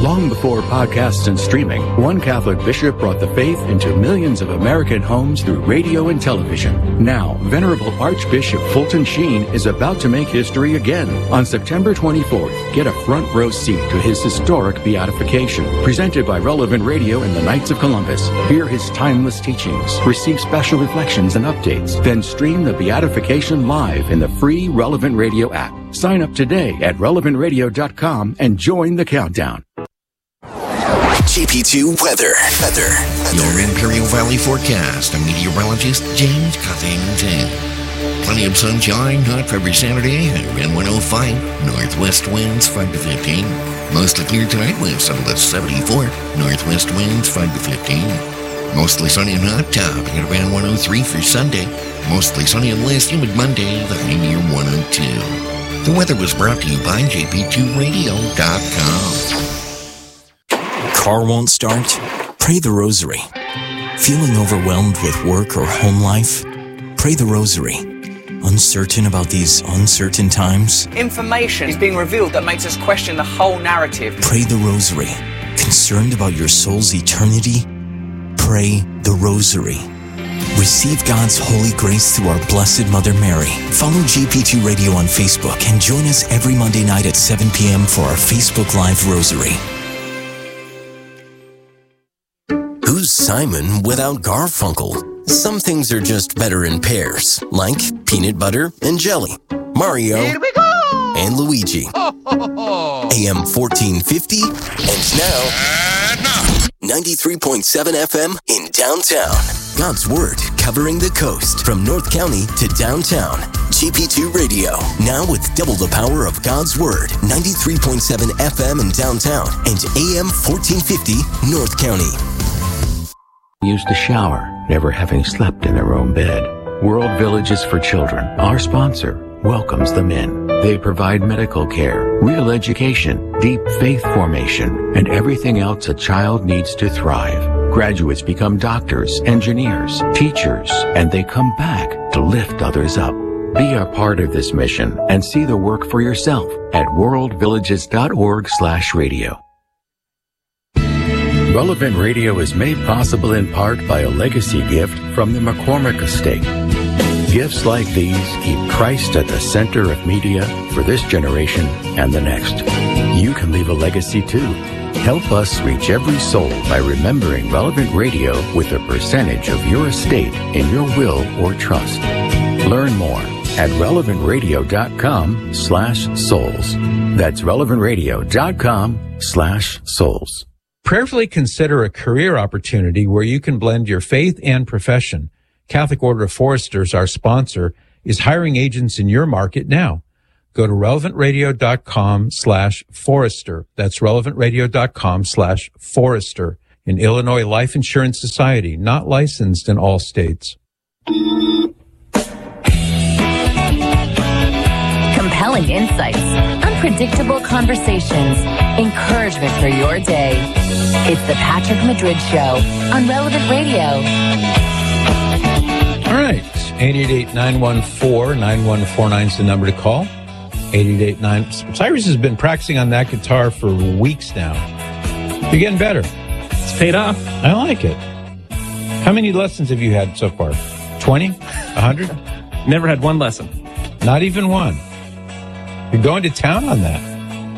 Long before podcasts and streaming, one Catholic bishop brought the faith into millions of American homes through radio and television. Now, Venerable Archbishop Fulton Sheen is about to make history again. On September 24th, get a front row seat to his historic beatification, presented by Relevant Radio and the Knights of Columbus. Hear his timeless teachings, receive special reflections and updates, then stream the beatification live in the free Relevant Radio app. Sign up today at relevantradio.com and join the countdown. GP2 Weather. Your Imperial Valley forecast. I'm meteorologist James Cottington. Plenty of sunshine, hot for every Saturday, and wind 105. Northwest winds 5 to 15. Mostly clear tonight with sunless 74. Northwest winds 5 to 15. Mostly sunny and hot, topping at around 103 for Sunday. Mostly sunny and less humid Monday, the high near 102. The weather was brought to you by jp2radio.com. Car won't start? Pray the Rosary. Feeling overwhelmed with work or home life? Pray the Rosary. Uncertain about these uncertain times? Information is being revealed that makes us question the whole narrative. Pray the Rosary. Concerned about your soul's eternity? Pray the Rosary. Receive God's holy grace through our Blessed Mother Mary. Follow GP2 Radio on Facebook and join us every Monday night at 7 p.m. for our Facebook Live Rosary. Who's Simon without Garfunkel? Some things are just better in pairs, like peanut butter and jelly, Mario and Luigi. AM 1450 and now 93.7 FM in downtown. God's Word covering the coast from North County to downtown. GP2 Radio, now with double the power of God's Word. 93.7 FM in downtown and AM 1450 North County. Used to shower, never having slept in their own bed. World Villages for Children, our sponsor, welcomes them in. They provide medical care, real education, deep faith formation, and everything else a child needs to thrive. Graduates become doctors, engineers, teachers, and they come back to lift others up. Be a part of this mission and see the work for yourself at worldvillages.org/radio. Relevant Radio is made possible in part by a legacy gift from the McCormick Estate. Gifts like these keep Christ at the center of media for this generation and the next. You can leave a legacy too. Help us reach every soul by remembering Relevant Radio with a percentage of your estate in your will or trust. Learn more at relevantradio.com/souls. That's relevantradio.com/souls. Prayerfully consider a career opportunity where you can blend your faith and profession. Catholic Order of Foresters, our sponsor, is hiring agents in your market now. Go to relevantradio.com/forester. That's relevantradio.com/forester. An Illinois Life Insurance Society, not licensed in all states. Compelling insights, unpredictable conversations, encouragement for your day. It's the Patrick Madrid Show on Relevant Radio. All right, 888-914-9149 is the number to call. 888-9. Cyrus has been practicing on that guitar for weeks now. You're getting better. It's paid off. I like it. How many lessons have you had so far? 20? 100? Never had one lesson. Not even one. You're going to town on that.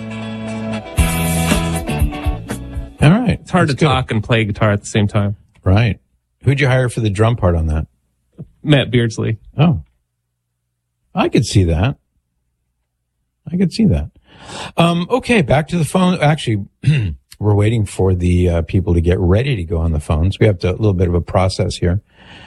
All right. It's hard to talk and play guitar at the same time. Right. Who'd you hire for the drum part on that? Matt Beardsley. Oh. I could see that. Okay, back to the phone. Actually, we're waiting for the people to get ready to go on the phones. We have a little bit of a process here.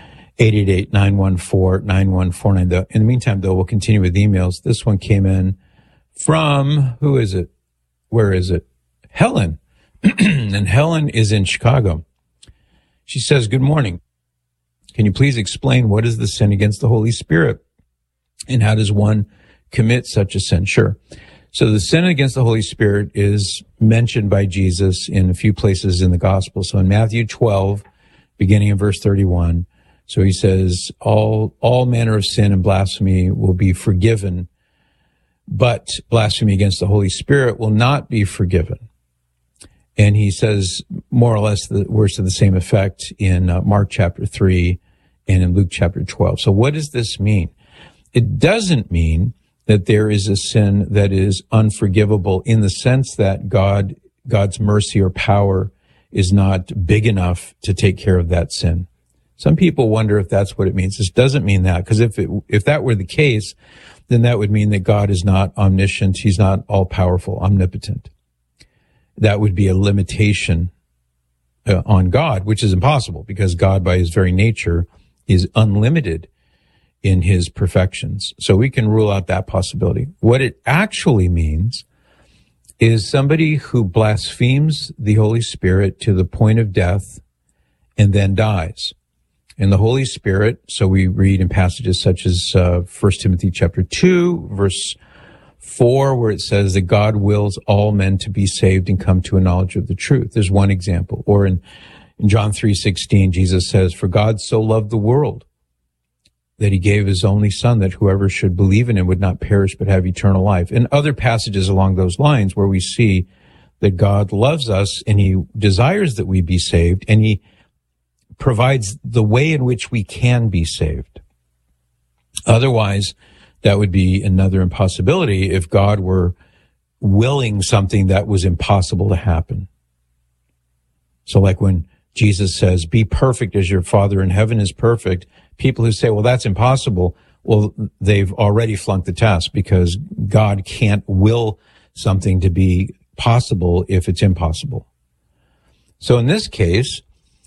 888-914-9149. In the meantime, though, we'll continue with emails. This one came in from, who is it? Where is it? Helen. And Helen is in Chicago. She says, good morning. Can you please explain what is the sin against the Holy Spirit? And how does one commit such a sin? Sure. So the sin against the Holy Spirit is mentioned by Jesus in a few places in the gospel. So in Matthew 12, beginning in verse 31, so he says, all manner of sin and blasphemy will be forgiven, but blasphemy against the Holy Spirit will not be forgiven. And he says more or less the words to the same effect in Mark chapter 3 and in Luke chapter 12. So what does this mean? It doesn't mean that there is a sin that is unforgivable in the sense that God's mercy or power is not big enough to take care of that sin. Some people wonder if that's what it means. This doesn't mean that, because if that were the case, then that would mean that God is not omniscient. He's not all-powerful, omnipotent. That would be a limitation on God, which is impossible, because God, by his very nature, is unlimited in his perfections. So we can rule out that possibility. What it actually means is somebody who blasphemes the Holy Spirit to the point of death and then dies. And the Holy Spirit, so we read in passages such as 1 Timothy chapter 2, verse 4, where it says that God wills all men to be saved and come to a knowledge of the truth. There's one example. Or in John 3:16, Jesus says, "For God so loved the world that he gave his only son, that whoever should believe in him would not perish but have eternal life." And other passages along those lines where we see that God loves us and he desires that we be saved, and he provides the way in which we can be saved. Otherwise, that would be another impossibility if God were willing something that was impossible to happen. So like when Jesus says, "Be perfect as your Father in heaven is perfect," people who say, "Well, that's impossible," well, they've already flunked the test, because God can't will something to be possible if it's impossible. So in this case,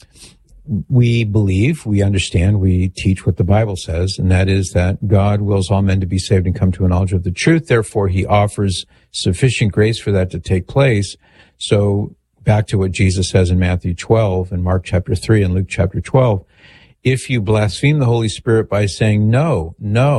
we believe, we understand, we teach what the Bible says, and that is that God wills all men to be saved and come to a knowledge of the truth. Therefore, he offers sufficient grace for that to take place. So back to what Jesus says in Matthew 12 and Mark chapter 3 and Luke chapter 12, if you blaspheme the Holy Spirit by saying, no,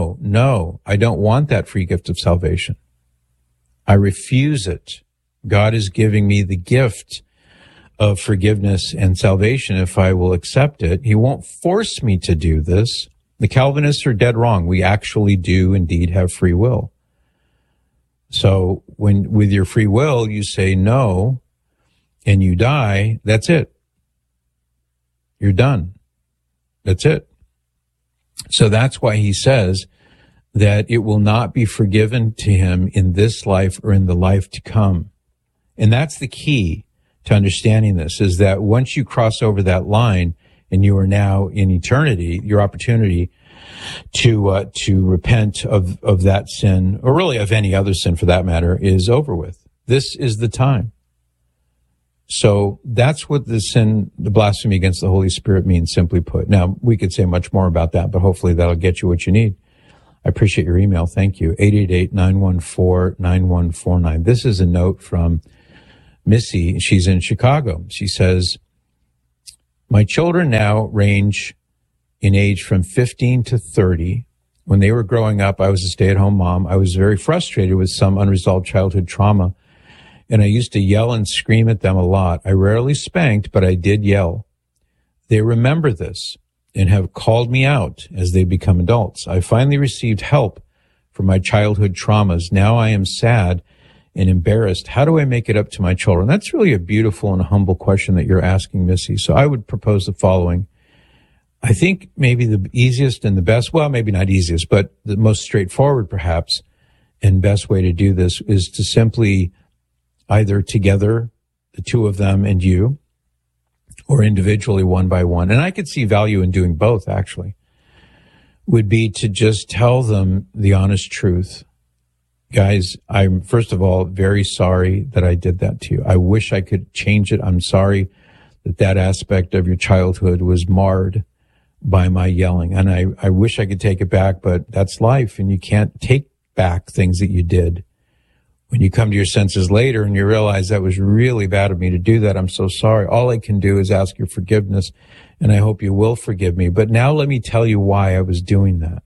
I don't want that free gift of salvation, I refuse it, God is giving me the gift of forgiveness and salvation if I will accept it. He won't force me to do this. The Calvinists are dead wrong. We actually do indeed have free will. So when with your free will you say no and you die, that's it. You're done. That's it. So that's why he says that it will not be forgiven to him in this life or in the life to come. And that's the key to understanding this, is that once you cross over that line and you are now in eternity, your opportunity to repent of that sin, or really of any other sin for that matter, is over with. This is the time. So that's what the sin, the blasphemy against the Holy Spirit means, simply put. Now, we could say much more about that, but hopefully that'll get you what you need. I appreciate your email. Thank you. 888-914-9149. This is a note from Missy. She's in Chicago. She says, "My children now range in age from 15 to 30. When they were growing up, I was a stay-at-home mom. I was very frustrated with some unresolved childhood trauma, and I used to yell and scream at them a lot. I rarely spanked, but I did yell. They remember this and have called me out as they become adults. I finally received help for my childhood traumas. Now I am sad and embarrassed. How do I make it up to my children?" That's really a beautiful and humble question that you're asking, Missy. So I would propose the following. I think maybe the easiest and the best, well, maybe not easiest, but the most straightforward perhaps and best way to do this is to simply either together, the two of them and you, or individually one by one. And I could see value in doing both, actually, would be to just tell them the honest truth. Guys, I'm first of all very sorry that I did that to you. I wish I could change it. I'm sorry that that aspect of your childhood was marred by my yelling. And I wish I could take it back, but that's life, and you can't take back things that you did. When you come to your senses later and you realize that was really bad of me to do that, I'm so sorry. All I can do is ask your forgiveness, and I hope you will forgive me. But now let me tell you why I was doing that.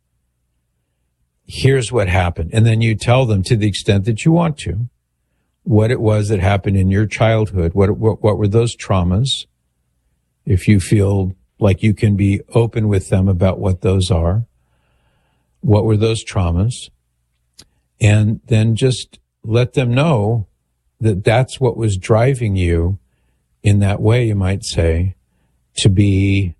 Here's what happened. And then you tell them, to the extent that you want to, what it was that happened in your childhood. What were those traumas? If you feel like you can be open with them about what those are. What were those traumas? And then just let them know that's what was driving you in that way, you might say, to be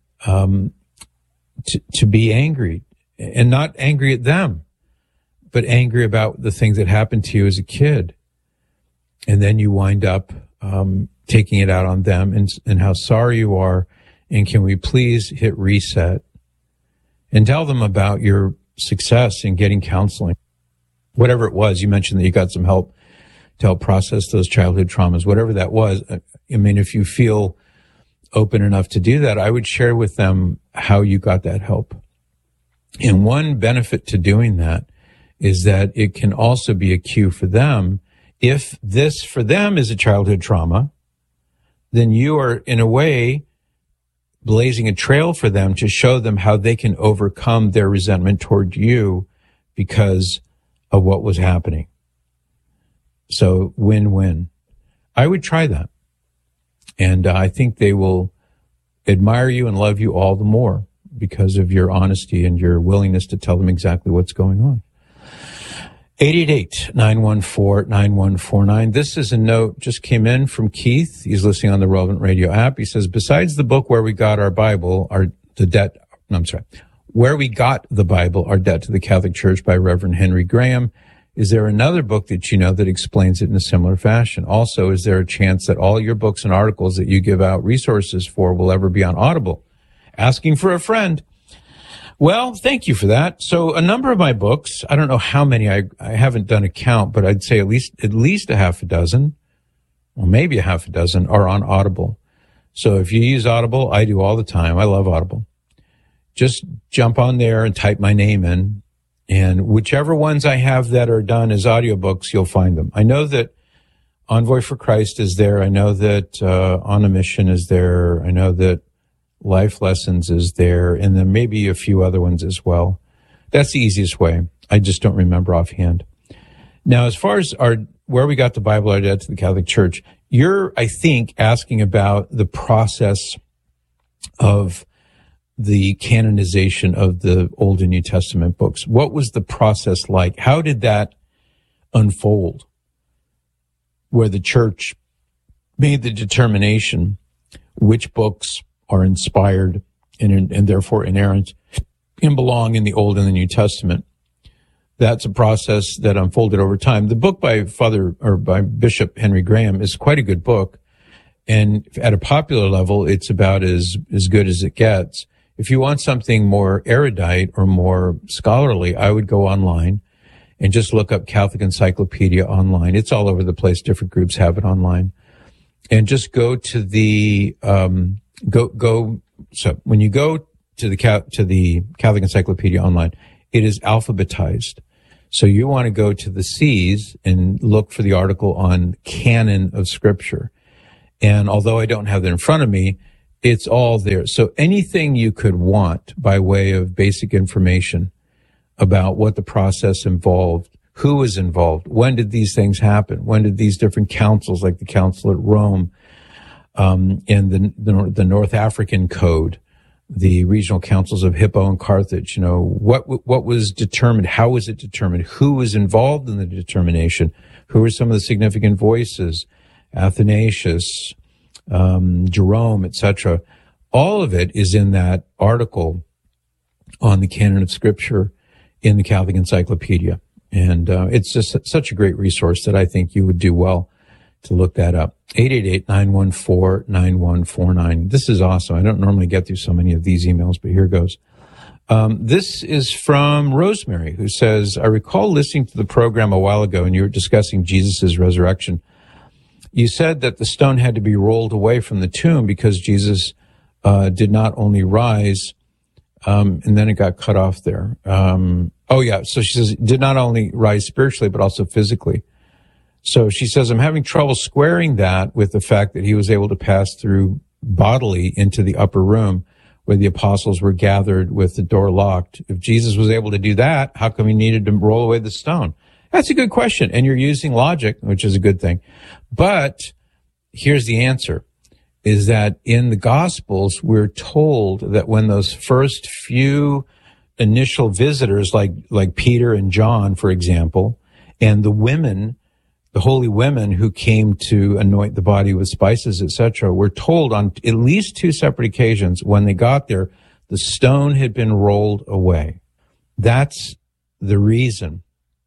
to be angry, and not angry at them, but angry about the things that happened to you as a kid. And then you wind up taking it out on them and how sorry you are. And can we please hit reset and tell them about your success in getting counseling? Whatever it was, you mentioned that you got some help to help process those childhood traumas, whatever that was. I mean, if you feel open enough to do that, I would share with them how you got that help. And one benefit to doing that is that it can also be a cue for them. If this for them is a childhood trauma, then you are in a way blazing a trail for them to show them how they can overcome their resentment toward you because of what was happening. So win-win. I would try that. And I think they will admire you and love you all the more because of your honesty and your willingness to tell them exactly what's going on. 888-914-9149. This is a note just came in from Keith. He's listening on the Relevant Radio app. He says, besides the book Where We Got Our Bible, Where We Got the Bible, Our Debt to the Catholic Church by Reverend Henry Graham, is there another book that you know that explains it in a similar fashion? Also, is there a chance that all your books and articles that you give out resources for will ever be on Audible? Asking for a friend. Well, thank you for that. So a number of my books, I don't know how many, I haven't done a count, but I'd say at least a half a dozen, or maybe a half a dozen, are on Audible. So if you use Audible, I do all the time. I love Audible. Just jump on there and type my name in, and whichever ones I have that are done as audiobooks, you'll find them. I know that Envoy for Christ is there. I know that On a Mission is there. I know that Life Lessons is there, and then maybe a few other ones as well. That's the easiest way. I just don't remember offhand. Now, as far as Where We Got the Bible, Our Debt to the Catholic Church, you're, I think, asking about the process of the canonization of the Old and New Testament books. What was the process like? How did that unfold? Where the church made the determination which books are inspired and therefore inerrant and belong in the Old and the New Testament. That's a process that unfolded over time. The book by Bishop Henry Graham is quite a good book. And at a popular level, it's about as good as it gets. If you want something more erudite or more scholarly, I would go online and just look up Catholic Encyclopedia online. It's all over the place. Different groups have it online. And just go to the, so when you go to the Catholic Encyclopedia online, it is alphabetized. So you want to go to the C's and look for the article on canon of Scripture. And although I don't have that in front of me, it's all there. So anything you could want by way of basic information about what the process involved, who was involved, when did these things happen, when did these different councils, like the Council at Rome, and the North African Code, the regional councils of Hippo and Carthage, what was determined, how was it determined, who was involved in the determination, who were some of the significant voices, Athanasius, Jerome, etc. All of it is in that article on the canon of Scripture in the Catholic Encyclopedia. And it's just such a great resource that I think you would do well to look that up. 888-914-9149. This is awesome. I don't normally get through so many of these emails, but here goes. This is from Rosemary, who says, I recall listening to the program a while ago, and you were discussing Jesus' resurrection. You said that the stone had to be rolled away from the tomb because Jesus did not only rise, and then it got cut off there. So she says, did not only rise spiritually, but also physically. So she says, I'm having trouble squaring that with the fact that he was able to pass through bodily into the upper room where the apostles were gathered with the door locked. If Jesus was able to do that, how come he needed to roll away the stone? That's a good question. And you're using logic, which is a good thing. But here's the answer, is that in the Gospels, we're told that when those first few initial visitors, like Peter and John, for example, and the women the holy women who came to anoint the body with spices, etc., were told on at least 2 separate occasions when they got there, the stone had been rolled away. That's the reason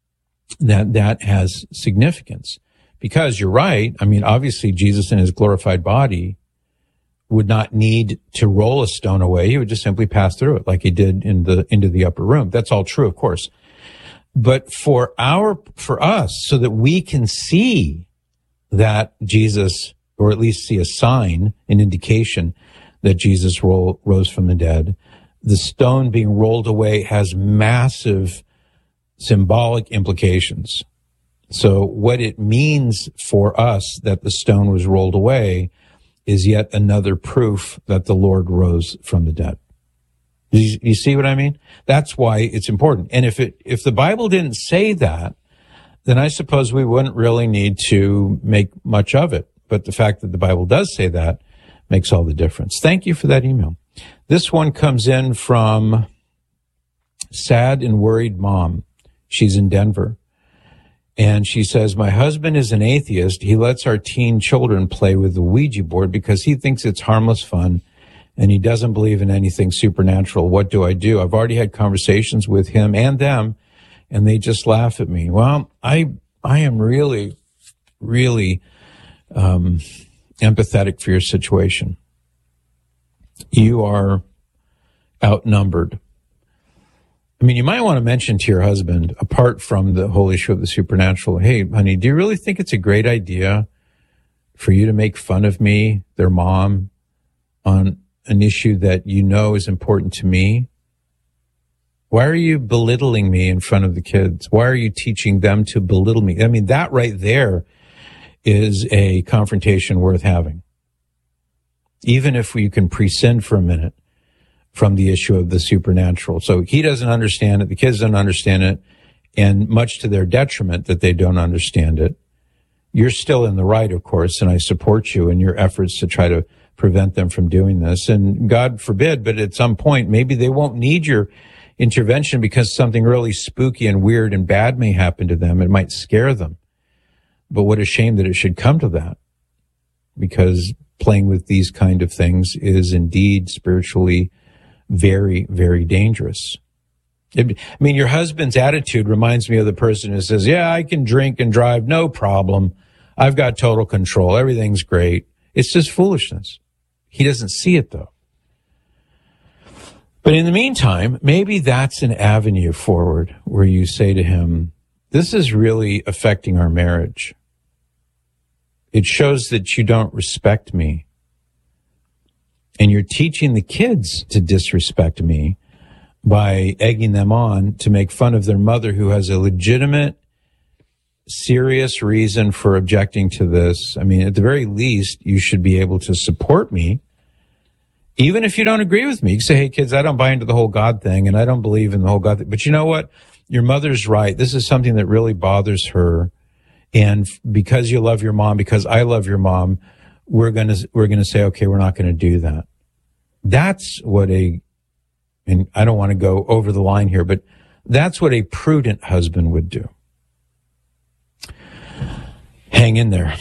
that has significance. Because you're right. I mean, obviously, Jesus in his glorified body would not need to roll a stone away. He would just simply pass through it like he did into the upper room. That's all true, of course. But for us, so that we can see that Jesus, or at least see a sign, an indication that Jesus rose from the dead, the stone being rolled away has massive symbolic implications. So what it means for us that the stone was rolled away is yet another proof that the Lord rose from the dead. You see what I mean? That's why it's important. And if the Bible didn't say that, then I suppose we wouldn't really need to make much of it. But the fact that the Bible does say that makes all the difference. Thank you for that email. This one comes in from Sad and Worried Mom. She's in Denver. And she says, my husband is an atheist. He lets our teen children play with the Ouija board because he thinks it's harmless fun and he doesn't believe in anything supernatural. What do I do? I've already had conversations with him and them, and they just laugh at me. Well, I am really, really empathetic for your situation. You are outnumbered. I mean, you might want to mention to your husband, apart from the whole issue of the supernatural, hey, honey, do you really think it's a great idea for you to make fun of me, their mom, on an issue that you know is important to me? Why are you belittling me in front of the kids? Why are you teaching them to belittle me? I mean, that right there is a confrontation worth having. Even if you can prescind for a minute from the issue of the supernatural. So he doesn't understand it. The kids don't understand it. And much to their detriment that they don't understand it. You're still in the right, of course, and I support you in your efforts to try to prevent them from doing this. And God forbid, but at some point, maybe they won't need your intervention because something really spooky and weird and bad may happen to them. It might scare them. But what a shame that it should come to that, because playing with these kind of things is indeed spiritually very, very dangerous. I mean, your husband's attitude reminds me of the person who says, yeah, I can drink and drive, no problem. I've got total control. Everything's great. It's just foolishness. He doesn't see it, though. But in the meantime, maybe that's an avenue forward where you say to him, this is really affecting our marriage. It shows that you don't respect me. And you're teaching the kids to disrespect me by egging them on to make fun of their mother, who has a legitimate, serious reason for objecting to this. I mean, at the very least, you should be able to support me, even if you don't agree with me. You can say, hey, kids, I don't buy into the whole God thing, and I don't believe in the whole God thing. But you know what? Your mother's right. This is something that really bothers her. And because you love your mom, because I love your mom, we're going to say, okay, we're not going to do that. That's what and I don't want to go over the line here, but that's what a prudent husband would do. Hang in there.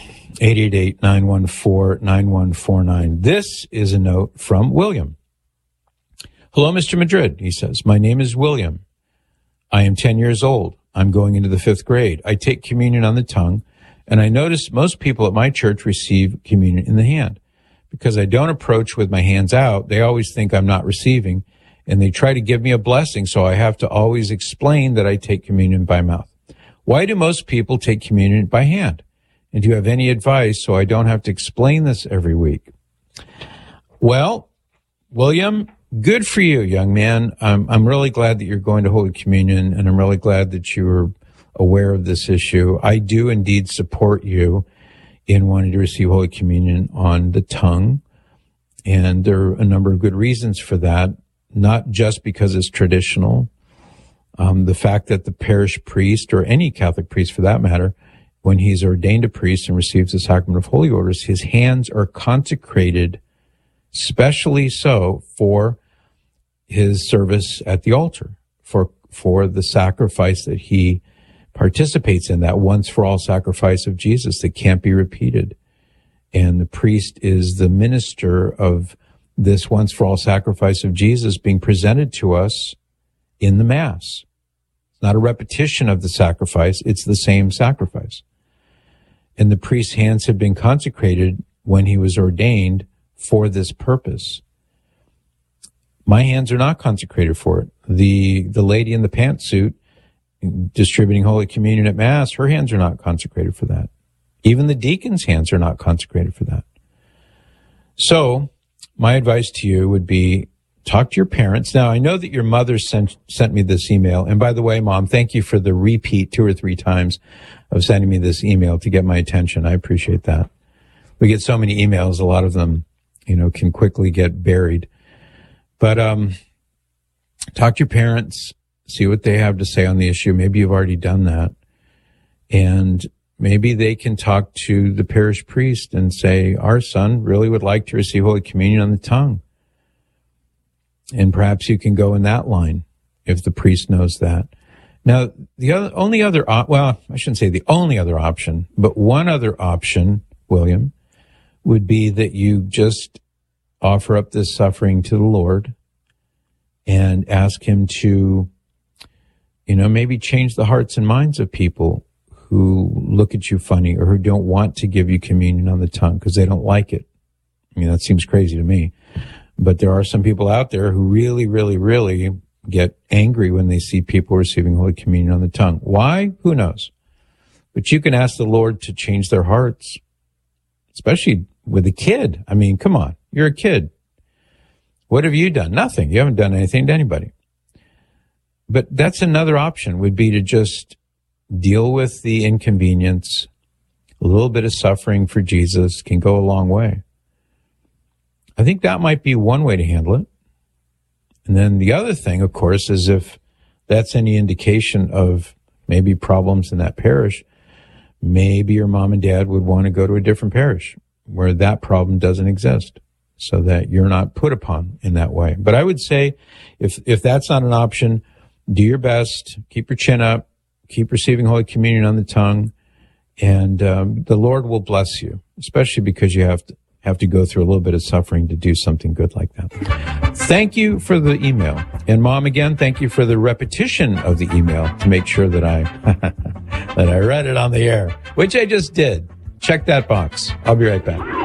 888-914-9149. This is a note from William. Hello, Mr. Madrid, he says. My name is William. I am 10 years old. I'm going into the 5th grade. I take communion on the tongue, and I notice most people at my church receive communion in the hand. Because I don't approach with my hands out, they always think I'm not receiving, and they try to give me a blessing, so I have to always explain that I take communion by mouth. Why do most people take communion by hand? And do you have any advice so I don't have to explain this every week? Well, William, good for you, young man. I'm really glad that you're going to Holy Communion, and I'm really glad that you're aware of this issue. I do indeed support you in wanting to receive Holy Communion on the tongue. And there are a number of good reasons for that, not just because it's traditional. The fact that the parish priest, or any Catholic priest for that matter, when he's ordained a priest and receives the sacrament of holy orders, his hands are consecrated, specially so for his service at the altar, for the sacrifice that he participates in that once for all sacrifice of Jesus that can't be repeated. And the priest is the minister of this once for all sacrifice of Jesus being presented to us in the Mass. It's not a repetition of the sacrifice. It's the same sacrifice. And the priest's hands had been consecrated when he was ordained for this purpose. My hands are not consecrated for it. The lady in the pantsuit distributing Holy Communion at Mass, her hands are not consecrated for that. Even the deacon's hands are not consecrated for that. So my advice to you would be, talk to your parents. Now, I know that your mother sent me this email. And by the way, Mom, thank you for the repeat 2 or 3 times of sending me this email to get my attention. I appreciate that. We get so many emails, a lot of them, can quickly get buried. But talk to your parents, see what they have to say on the issue. Maybe you've already done that. And maybe they can talk to the parish priest and say, our son really would like to receive Holy Communion on the tongue. And perhaps you can go in that line if the priest knows that. Now, only other option, but one other option, William, would be that you just offer up this suffering to the Lord and ask him to, maybe change the hearts and minds of people who look at you funny or who don't want to give you communion on the tongue because they don't like it. That seems crazy to me. But there are some people out there who really, really, really get angry when they see people receiving Holy Communion on the tongue. Why? Who knows? But you can ask the Lord to change their hearts, especially with a kid. Come on, you're a kid. What have you done? Nothing. You haven't done anything to anybody. But that's another option, would be to just deal with the inconvenience. A little bit of suffering for Jesus can go a long way. I think that might be one way to handle it. And then the other thing, of course, is if that's any indication of maybe problems in that parish, maybe your mom and dad would want to go to a different parish where that problem doesn't exist so that you're not put upon in that way. But I would say if that's not an option, do your best, keep your chin up, keep receiving Holy Communion on the tongue, and the Lord will bless you, especially because you have to go through a little bit of suffering to do something good like that. Thank you for the email. And Mom, again, thank you for the repetition of the email to make sure that I that I read it on the air, which I just did. Check that box. I'll be right back.